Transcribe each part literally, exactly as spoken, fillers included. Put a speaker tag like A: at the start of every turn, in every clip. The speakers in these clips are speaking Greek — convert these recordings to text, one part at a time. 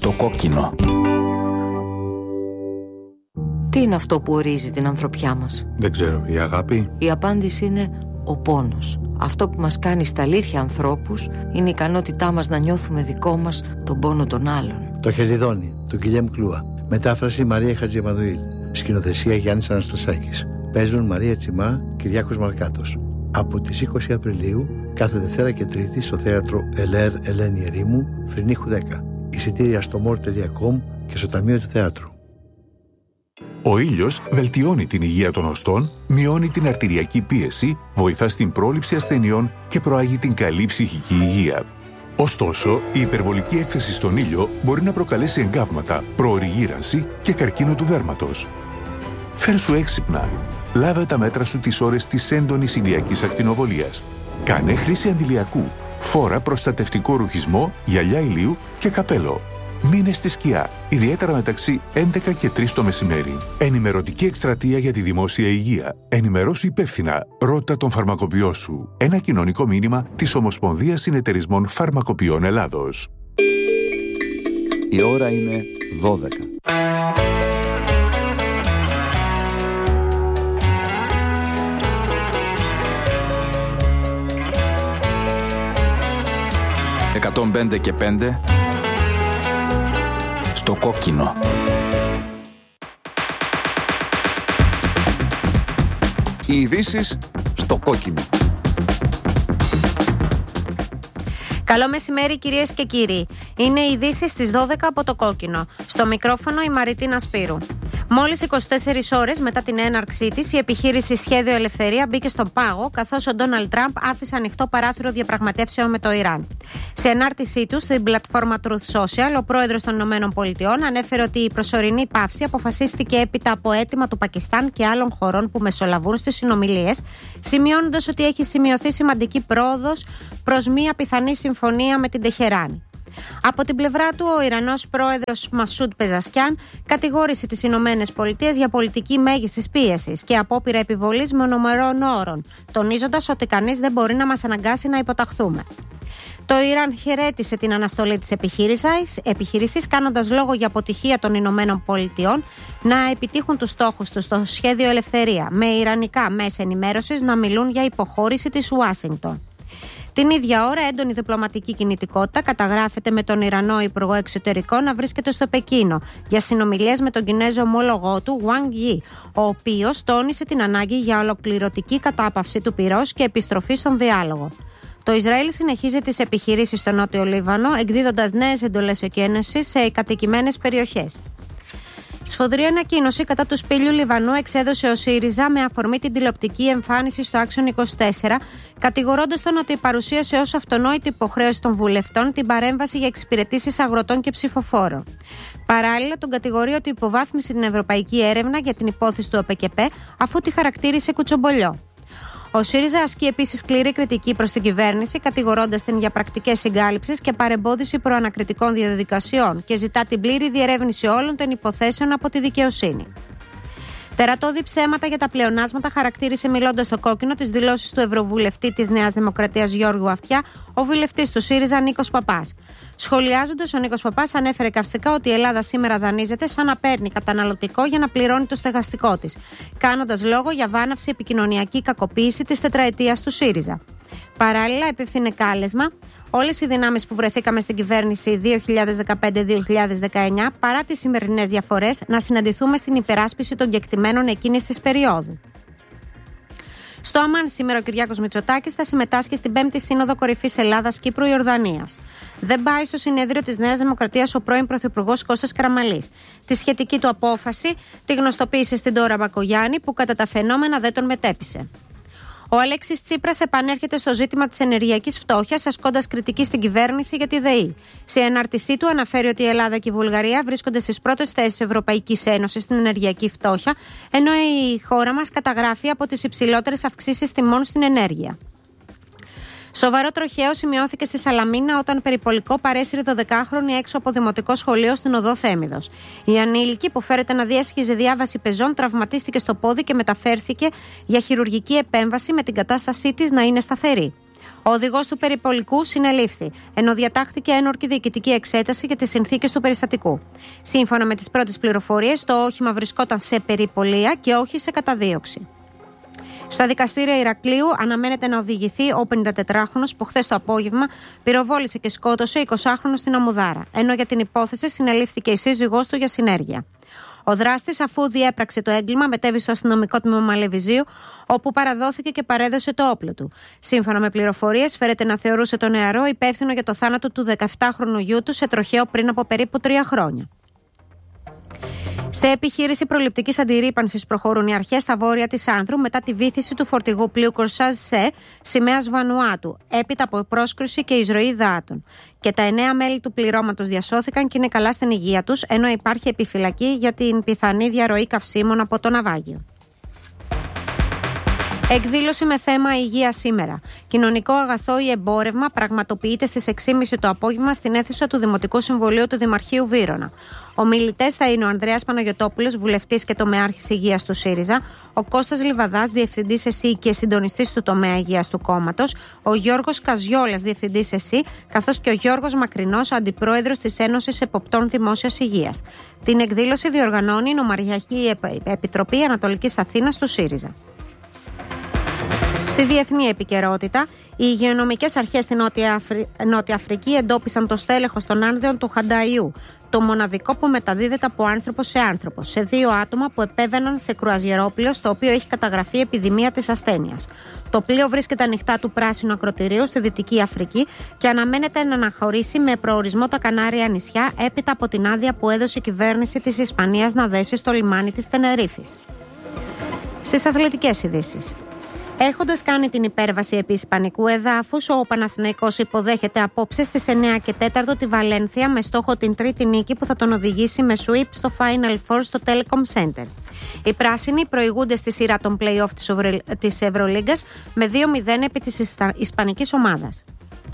A: Στο κόκκινο.
B: Τι είναι αυτό που ορίζει την ανθρωπιά μας?
C: Δεν ξέρω, η αγάπη?
B: Η απάντηση είναι ο πόνος. Αυτό που μας κάνει στα αλήθεια ανθρώπους είναι η ικανότητά μας να νιώθουμε δικό μας τον πόνο των άλλων.
D: Το Χελιδόνι, του Γκυλιέμ Κλούα. Μετάφραση Μαρία Χατζημανουήλ. Σκηνοθεσία Γιάννης Αναστασάκης. Παίζουν Μαρία Τσιμά, Κυριάκος Μαρκάτος. Από τις είκοσι Απριλίου, κάθε Δευτέρα και Τρίτη στο θέατρο Ελέρ Ελένη Ερήμου, Φρυνίχου δέκα. Εισιτήρια στο μορ τελεία κομ και στο Ταμείο του Θεάτρου.
E: Ο ήλιος βελτιώνει την υγεία των οστών, μειώνει την αρτηριακή πίεση, βοηθά στην πρόληψη ασθενειών και προάγει την καλή ψυχική υγεία. Ωστόσο, η υπερβολική έκθεση στον ήλιο μπορεί να προκαλέσει εγκάβματα, προωρή γύρανση και καρκίνο του δέρματος. Φέρσου έξυπνα. Λάβε τα μέτρα σου τις ώρες της έντονης ηλιακής ακτινοβολίας. Κάνε χρήση αντιλιακού. Φόρα προστατευτικό ρουχισμό, γυαλιά ηλίου και καπέλο. Μείνε στη σκιά, ιδιαίτερα μεταξύ έντεκα και τρεις το μεσημέρι. Ενημερωτική εκστρατεία για τη δημόσια υγεία. Ενημερώσου υπεύθυνα. Ρώτα τον φαρμακοποιό σου. Ένα κοινωνικό μήνυμα της Ομοσπονδίας Συνεταιρισμών Φαρμακοποιών Ελλάδος.
A: Η ώρα είναι δώδεκα. εκατόν πέντε και πέντε στο κόκκινο. Οι ειδήσεις στο κόκκινο.
F: Καλό μεσημέρι κυρίες και κύριοι. Είναι οι ειδήσεις στις δώδεκα από το κόκκινο. Στο μικρόφωνο η Μαριτίνα Σπύρου. Μόλις είκοσι τέσσερις ώρες μετά την έναρξή της, η επιχείρηση Σχέδιο Ελευθερία μπήκε στον πάγο, καθώς ο Ντόναλντ Τραμπ άφησε ανοιχτό παράθυρο διαπραγματεύσεων με το Ιράν. Σε ανάρτησή του στην πλατφόρμα Truth Social, ο πρόεδρος των ΗΠΑ ανέφερε ότι η προσωρινή παύση αποφασίστηκε έπειτα από αίτημα του Πακιστάν και άλλων χωρών που μεσολαβούν στις συνομιλίες, σημειώνοντας ότι έχει σημειωθεί σημαντική πρόοδος προς μια πιθανή συμφωνία με την Τεχεράνη. Από την πλευρά του, ο Ιρανός πρόεδρος Μασούντ Πεζασκιάν κατηγόρησε τις Ηνωμένες Πολιτείες για πολιτική μέγιστης πίεσης και απόπειρα επιβολής μονομερών όρων, τονίζοντας ότι κανείς δεν μπορεί να μας αναγκάσει να υποταχθούμε. Το Ιράν χαιρέτησε την αναστολή της επιχείρησης, επιχείρησης κάνοντας λόγο για αποτυχία των Ηνωμένων Πολιτειών να επιτύχουν τους στόχους τους στο σχέδιο Ελευθερία, με ιρανικά μέσα ενημέρωσης να μιλούν για υποχώρηση της Ουάσιγκτον. Την ίδια ώρα, έντονη διπλωματική κινητικότητα καταγράφεται με τον Ιρανό Υπουργό Εξωτερικών να βρίσκεται στο Πεκίνο για συνομιλίες με τον Κινέζο ομόλογό του, Wang Yi, ο οποίος τόνισε την ανάγκη για ολοκληρωτική κατάπαυση του πυρός και επιστροφή στον διάλογο. Το Ισραήλ συνεχίζει τις επιχειρήσεις στο Νότιο Λίβανο, εκδίδοντας νέες εντολές εκένωσης σε κατοικημένες περιοχές. Σφοδρή ανακοίνωση κατά του σπήλιου Λιβανού εξέδωσε ο ΣΥΡΙΖΑ με αφορμή την τηλεοπτική εμφάνιση στο Άξιον είκοσι τέσσερα, κατηγορώντας τον ότι παρουσίασε ως αυτονόητη υποχρέωση των βουλευτών την παρέμβαση για εξυπηρετήσεις αγροτών και ψηφοφόρων. Παράλληλα, τον κατηγορεί ότι υποβάθμισε την ευρωπαϊκή έρευνα για την υπόθεση του ΟΠΕΚΕΠΕ, αφού τη χαρακτήρισε κουτσομπολιό. Ο ΣΥΡΙΖΑ ασκεί επίσης σκληρή κριτική προς την κυβέρνηση, κατηγορώντας την για πρακτικές συγκάλυψεις και παρεμπόδιση προανακριτικών διαδικασιών και ζητά την πλήρη διερεύνηση όλων των υποθέσεων από τη δικαιοσύνη. Τερατώδη ψέματα για τα πλεονάσματα χαρακτήρισε, μιλώντας στο κόκκινο, τις δηλώσεις του Ευρωβουλευτή της Νέας Δημοκρατίας Γιώργου Αυτιά, ο βουλευτής του ΣΥΡΙΖΑ Νίκος Παπάς. Σχολιάζοντας, ο Νίκος Παπάς ανέφερε καυστικά ότι η Ελλάδα σήμερα δανείζεται σαν να παίρνει καταναλωτικό για να πληρώνει το στεγαστικό της, κάνοντας λόγο για βάναυση επικοινωνιακή κακοποίηση της τετραετίας του ΣΥΡΙΖΑ. Παράλληλα, επευθύνε κάλεσμα όλες οι δυνάμεις που βρεθήκαμε στην κυβέρνηση δύο χιλιάδες δεκαπέντε δύο χιλιάδες δεκαεννιά, παρά τις σημερινές διαφορές, να συναντηθούμε στην υπεράσπιση των κεκτημένων εκείνης της περίοδου. Στο Αμάν σήμερα ο Κυριάκος Μητσοτάκης θα συμμετάσχει στην πέμπτη Σύνοδο Κορυφής Ελλάδας-Κύπρου-Ιορδανίας. Δεν πάει στο συνέδριο της Νέας Δημοκρατίας ο πρώην Πρωθυπουργός Κώστας Καραμανλής. Τη σχετική του απόφαση τη γνωστοποίησε στην Ντόρα Μπακογιάννη, που κατά τα φαινόμενα δεν τον μετέπεισε. Ο Αλέξης Τσίπρας επανέρχεται στο ζήτημα της ενεργειακής φτώχειας, ασκώντας κριτική στην κυβέρνηση για τη ΔΕΗ. Σε ενάρτησή του αναφέρει ότι η Ελλάδα και η Βουλγαρία βρίσκονται στις πρώτες θέσεις Ευρωπαϊκής Ένωσης στην ενεργειακή φτώχεια, ενώ η χώρα μας καταγράφει από τις υψηλότερες αυξήσεις τιμών στην ενέργεια. Σοβαρό τροχαίο σημειώθηκε στη Σαλαμίνα όταν περιπολικό παρέσυρε δωδεκάχρονη έξω από δημοτικό σχολείο στην οδό Θέμιδος. Η ανήλικη, που φέρεται να διέσχιζε διάβαση πεζών, τραυματίστηκε στο πόδι και μεταφέρθηκε για χειρουργική επέμβαση, με την κατάστασή της να είναι σταθερή. Ο οδηγός του περιπολικού συνελήφθη, ενώ διατάχθηκε ένορκη διοικητική εξέταση για τις συνθήκες του περιστατικού. Σύμφωνα με τις πρώτες πληροφορίες, το όχημα βρισκόταν σε περιπολία και όχι σε καταδίωξη. Στα δικαστήρια Ηρακλείου αναμένεται να οδηγηθεί ο πενηντατετράχρονος που χθες το απόγευμα πυροβόλησε και σκότωσε εικοσάχρονο στην Αμμουδάρα, ενώ για την υπόθεση συνελήφθηκε η σύζυγός του για συνέργεια. Ο δράστης, αφού διέπραξε το έγκλημα, μετέβη στο αστυνομικό τμήμα Μαλεβιζίου, όπου παραδόθηκε και παρέδωσε το όπλο του. Σύμφωνα με πληροφορίες, φέρεται να θεωρούσε τον νεαρό υπεύθυνο για το θάνατο του δεκαεπτάχρονου γιού του σε τροχαίο πριν από περίπου τρία χρόνια. Σε επιχείρηση προληπτικής αντιρρήπανσης προχωρούν οι αρχές στα βόρεια της Άνδρου μετά τη βύθιση του φορτηγού πλοίου Κορσάζ Σε, σημαίας Βανουάτου, έπειτα από πρόσκρουση και εισρωή υδάτων. Και τα εννέα μέλη του πληρώματος διασώθηκαν και είναι καλά στην υγεία τους, ενώ υπάρχει επιφυλακή για την πιθανή διαρροή καυσίμων από το ναυάγιο. Εκδήλωση με θέμα υγεία σήμερα. Κοινωνικό αγαθό ή εμπόρευμα πραγματοποιείται στις έξι και μισή το απόγευμα στην αίθουσα του Δημοτικού Συμβουλίου του Δημαρχείου Βύρωνα. Ομιλητές θα είναι ο Ανδρέας Παναγιωτόπουλος, βουλευτής και τομεάρχης υγείας του ΣΥΡΙΖΑ, ο Κώστας Λιβαδάς, διευθυντής ΕΣΥ και συντονιστής του τομέα υγείας του κόμματος, ο Γιώργος Καζιόλας, διευθυντής ΕΣΥ, καθώς και ο Γιώργος Μακρινός, αντιπρόεδρος της Ένωσης Εποπτών Δημόσιας Υγείας. Την εκδήλωση διοργανώνει η Νομαρχιακή Επιτροπή Ανατολικής Αθήνας του ΣΥΡΙΖΑ. Στη διεθνή επικαιρότητα, οι υγειονομικές αρχές στην Νότια, Αφρι... Νότια Αφρική εντόπισαν το στέλεχος των άνδεων του Χανταϊού, το μοναδικό που μεταδίδεται από άνθρωπο σε άνθρωπο, σε δύο άτομα που επέβαιναν σε κρουαζιερόπλοιο στο οποίο έχει καταγραφεί επιδημία της ασθένειας. Το πλοίο βρίσκεται ανοιχτά του πράσινου ακροτηρίου στη Δυτική Αφρική και αναμένεται να αναχωρήσει με προορισμό τα Κανάρια νησιά έπειτα από την άδεια που έδωσε η κυβέρνηση της Ισπανίας να δέσει στο λιμάνι της Τενερίφης. Στις αθλητικές ειδήσεις. Έχοντας κάνει την υπέρβαση επί ισπανικού εδάφους, ο Παναθηναϊκός υποδέχεται απόψε στις εννέα και τέσσερα τη Βαλένθια με στόχο την τρίτη νίκη που θα τον οδηγήσει με sweep στο Final Four στο Telecom Center. Οι πράσινοι προηγούνται στη σειρά των play-off της Ευρωλίγκας με δύο μηδέν επί της ισπανικής ομάδας.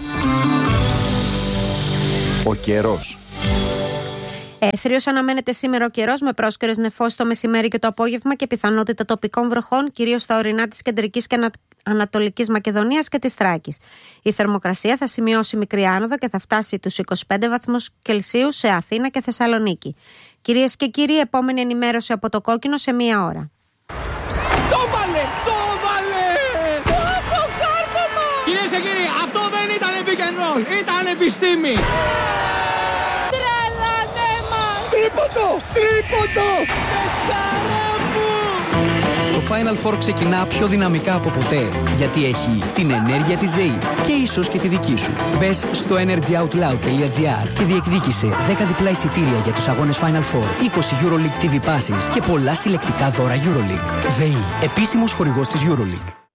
A: Ο καιρός.
F: Έθριος αναμένεται σήμερα ο καιρός με πρόσκαιρες νεφώσεις το μεσημέρι και το απόγευμα και πιθανότητα τοπικών βροχών, κυρίως στα ορεινά της κεντρικής και ανα... ανατολικής Μακεδονίας και της Θράκης. Η θερμοκρασία θα σημειώσει μικρή άνοδο και θα φτάσει τους είκοσι πέντε βαθμούς Κελσίου σε Αθήνα και Θεσσαλονίκη. Κυρίες και κύριοι, επόμενη ενημέρωση από το Κόκκινο σε μία ώρα.
C: Το βάλε! Το βάλε! Το κάρφωμα! Κυρίες και κύριοι, αυτό δεν ήταν pick and roll, ήταν επιστήμη! Τρίποντο! Τρίποντο! Πεχτάρα μου!
G: Το Final Four ξεκινά πιο δυναμικά από ποτέ, γιατί έχει την ενέργεια της ΔΕΗ και ίσως και τη δική σου. Μπες στο energyoutloud τελεία gr και διεκδίκησε δέκα διπλά εισιτήρια για τους αγώνες Final Four, είκοσι EuroLeague τι βι Passes και πολλά συλλεκτικά δώρα EuroLeague. ΔΕΗ, επίσημος χορηγός της EuroLeague.